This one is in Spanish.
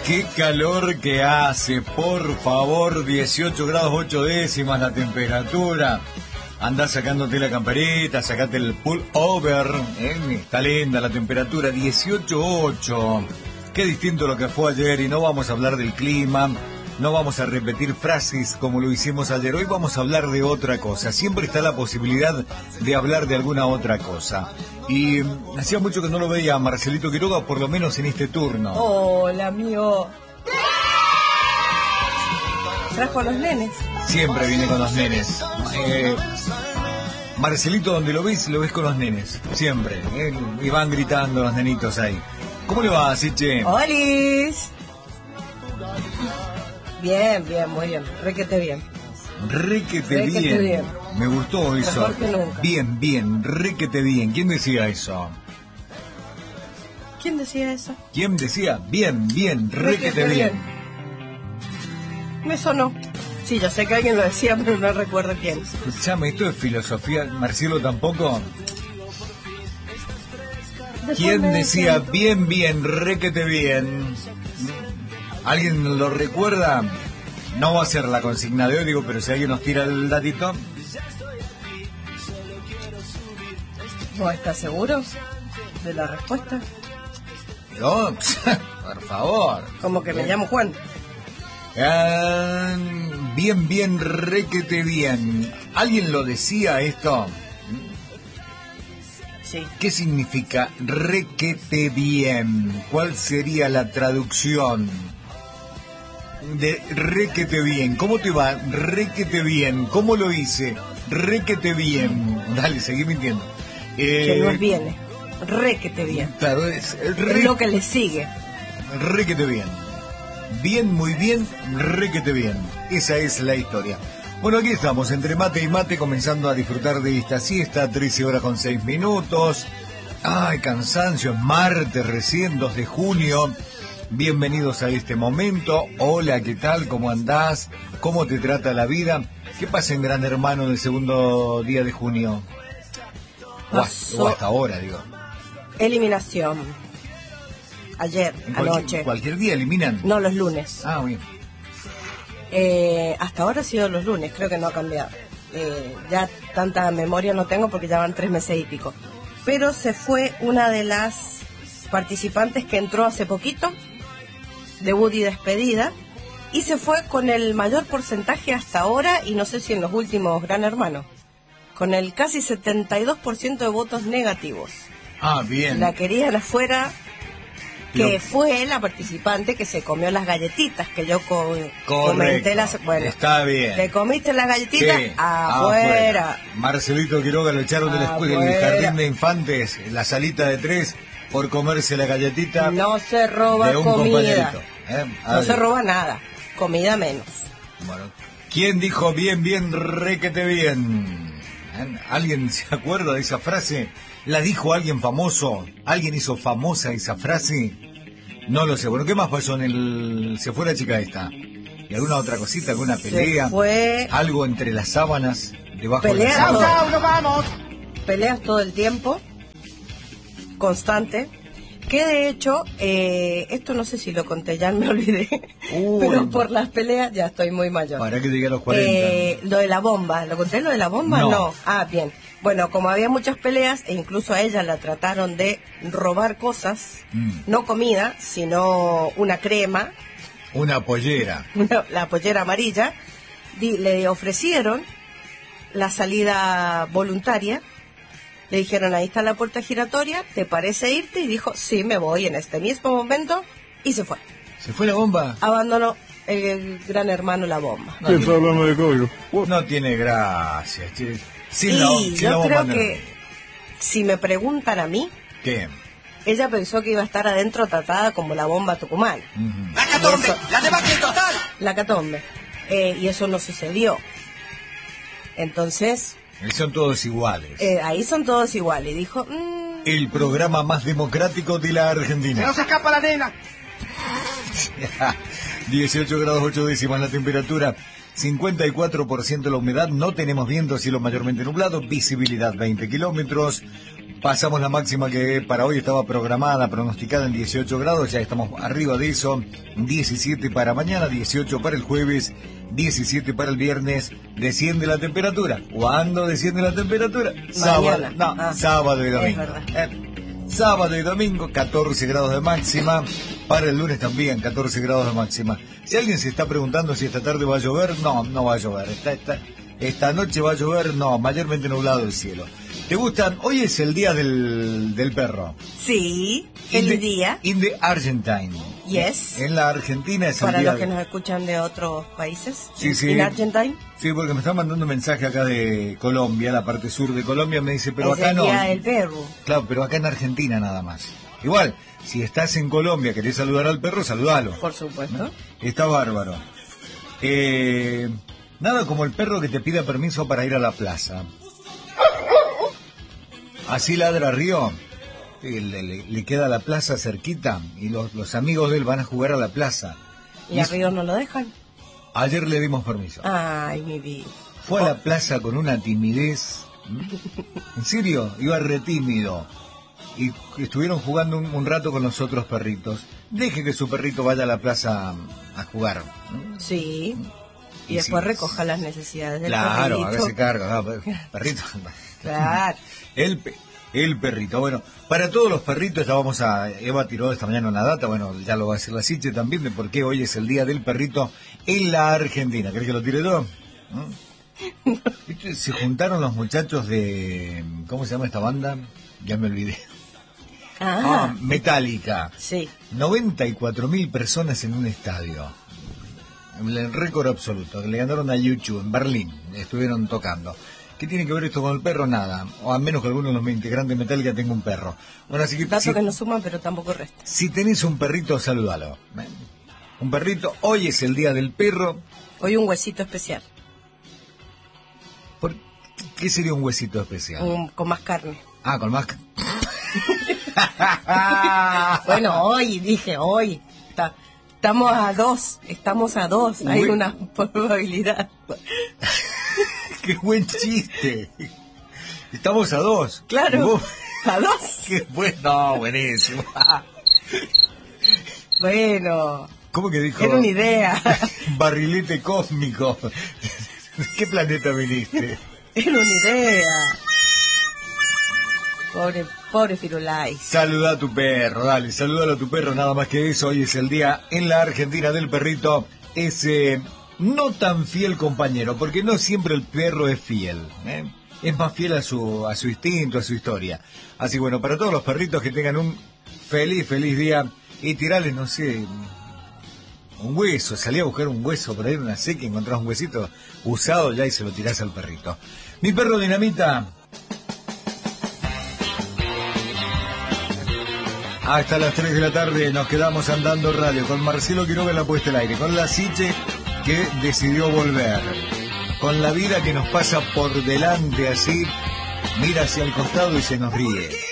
Qué calor que hace, por favor, 18 grados 8 décimas la temperatura. Andá sacándote la camperita, sacate el pullover, está linda la temperatura, 18.8. Qué distinto lo que fue ayer, y no vamos a hablar del clima, no vamos a repetir frases como lo hicimos ayer. Hoy vamos a hablar de otra cosa. Siempre está la posibilidad de hablar de alguna otra cosa. Y hacía mucho que no lo veía a Marcelito Quiroga, por lo menos en este turno. Hola, amigo. ¿Trajo a los nenes? Siempre viene con los nenes. Marcelito, donde lo ves con los nenes. Siempre. Y van gritando los nenitos ahí. ¿Cómo le va, Siche? ¡Holis! Bien, muy bien. Requete bien. Requete bien. Me gustó eso. Mejor que nunca. Bien, requete bien. ¿Quién decía eso? ¿Quién decía eso? ¿Quién decía? Bien, requete bien. Me sonó. Sí, yo sé que alguien lo decía, pero no recuerdo quién. Escuchame, esto es filosofía. Marcelo, tampoco. ¿Quién decía bien, requete bien? ¿Alguien lo recuerda? No va a ser la consigna de hoy, digo, pero si alguien nos tira el datito. ¿Vos estás seguro de la respuesta? No, por favor. Como que me llamo Juan. Bien, requete bien. ¿Alguien lo decía esto? Sí. ¿Qué significa requete bien? ¿Cuál sería la traducción de requete bien? ¿Cómo te va? Requete bien. ¿Cómo lo hice? Requete bien. Dale, seguí mintiendo. Que no es bien. Requete bien. Claro, es lo que le sigue. Requete bien. Bien, muy bien, requete bien. Esa es la historia. Bueno, aquí estamos, entre mate y mate, comenzando a disfrutar de esta siesta, 13 horas con 6 minutos. Ay, cansancio, es martes recién, 2 de junio. Bienvenidos a este momento. Hola, ¿qué tal? ¿Cómo andás? ¿Cómo te trata la vida? ¿Qué pasa en Gran Hermano del segundo día de junio? O hasta ahora, digo. Eliminación. Ayer, anoche. ¿Cualquier día eliminan? No, los lunes. Ah, bien. Hasta ahora ha sido los lunes, creo que no ha cambiado. Ya tanta memoria no tengo porque ya van 3 meses y pico. Pero se fue una de las participantes que entró hace poquito, debut y despedida, y se fue con el mayor porcentaje hasta ahora, y no sé si en los últimos Gran Hermano, con el casi 72% de votos negativos. Ah, bien. La querían afuera, que fue la participante que se comió las galletitas que yo comenté. Bueno, está bien. ¿Te comiste las galletitas? Sí, afuera. Marcelito Quiroga lo echaron de la escuela, del jardín de infantes, en la salita de 3, por comerse la galletita. No se roba de un comida. Compañerito. No se roba nada. Comida menos. Bueno, ¿quién dijo bien, requete bien? ¿Alguien se acuerda de esa frase? ¿La dijo alguien famoso? ¿Alguien hizo famosa esa frase? No lo sé. Bueno, ¿qué más pasó se fue la chica esta? ¿Y alguna otra cosita? ¿Alguna pelea? Se fue... ¿Algo entre las sábanas? Debajo Peleas de las sábanas. ¡Nos vamos! Peleas todo el tiempo. Constante. Que de hecho, esto no sé si lo conté, ya me olvidé. Pero por las peleas ya estoy muy mayor. Para que llegue a los 40. Lo de la bomba. ¿Lo conté lo de la bomba? No. Ah, bien. Bueno, como había muchas peleas, e incluso a ella la trataron de robar cosas, no comida, sino una crema. Una pollera. La pollera amarilla. Le ofrecieron la salida voluntaria. Le dijeron, ahí está la puerta giratoria, ¿te parece irte? Y dijo, sí, me voy en este mismo momento. Y se fue. ¿Se fue la bomba? Abandonó el Gran Hermano la bomba. ¿Qué está hablando de código? No tiene gracia. Yo creo que, si me preguntan a mí... ¿Qué? Ella pensó que iba a estar adentro tratada como la bomba Tucumán. ¡La catombe! ¡La debacle total! La catombe. Y eso no sucedió. Entonces... Son todos iguales. Ahí son todos iguales. Y dijo... El programa más democrático de la Argentina. ¡Que no se escapa la nena! 18 grados 8 décimas la temperatura. 54% la humedad. No tenemos viento, cielo mayormente nublado. Visibilidad 20 kilómetros. Pasamos la máxima que para hoy estaba programada, pronosticada en 18 grados, ya estamos arriba de eso. 17 para mañana, 18 para el jueves, 17 para el viernes. Desciende la temperatura. ¿Cuándo desciende la temperatura? Mañana. Sábado y domingo. Es verdad. Sábado y domingo, 14 grados de máxima. Para el lunes también, 14 grados de máxima. Si alguien se está preguntando si esta tarde va a llover, no va a llover. Esta noche va a llover, no, mayormente nublado el cielo. ¿Te gustan? Hoy es el día del perro. Sí, día. In the Argentine. Yes. En la Argentina es Para el día. los que nos escuchan de otros países. Sí, sí. ¿En Argentine? Sí, porque me están mandando un mensaje acá de Colombia, la parte sur de Colombia, me dice, pero es acá el no. día del perro. Claro, pero acá en Argentina nada más. Igual, si estás en Colombia, querés saludar al perro, saludalo. Por supuesto. Está bárbaro. Nada como el perro que te pida permiso para ir a la plaza. Así ladra Río. Le queda la plaza cerquita y los amigos de él van a jugar a la plaza. ¿Y a Río no lo dejan? Ayer le dimos permiso. Ay, mi vida. Fue a la plaza con una timidez. En serio, iba re tímido. Y estuvieron jugando un rato con los otros perritos. Deje que su perrito vaya a la plaza a jugar. Sí. Y después sí, recoja las necesidades del claro, perrito. a veces carga. Perrito. Claro. El perrito. Bueno, para todos los perritos, Eva tiró esta mañana una data, bueno, ya lo va a decir la Siche también, de por qué hoy es el día del perrito en la Argentina. ¿Querés que lo tire yo? ¿Viste? Se juntaron los muchachos de... ¿Cómo se llama esta banda? Ya me olvidé. Metallica. Sí. 94.000 personas en un estadio. El récord absoluto. Le ganaron a YouTube en Berlín. Estuvieron tocando. ¿Qué tiene que ver esto con el perro? Nada. O a menos que alguno de los integrantes de Metallica tenga un perro. Bueno, así que, dato que no suma, pero tampoco resta. Si tenés un perrito, saludalo. Un perrito, hoy es el día del perro. Hoy un huesito especial. ¿Qué sería un huesito especial? Con más carne. Con más... Bueno, hoy. Estamos a dos. Hay una probabilidad. ¡Qué buen chiste! Estamos a 2. Claro, a 2. ¡Qué bueno! Buenísimo. Bueno. ¿Cómo que dijo? Era una idea. Barrilete cósmico. ¿De qué planeta viniste? Era una idea. Pobre Firulais. Saluda a tu perro, dale, salúdalo a tu perro, nada más que eso. Hoy es el día en la Argentina del perrito. Ese no tan fiel compañero, porque no siempre el perro es fiel, es más fiel a su instinto, a su historia. Así bueno, para todos los perritos que tengan un feliz día y tirarles, no sé, un hueso, salí a buscar un hueso por ahí en una seca, encontrás un huesito usado ya y se lo tirás al perrito. Mi perro Dinamita. Hasta las 3 de la tarde nos quedamos andando radio con Marcelo Quiroga en la puesta al aire, con la Siche que decidió volver, con la vida que nos pasa por delante así, mira hacia el costado y se nos ríe.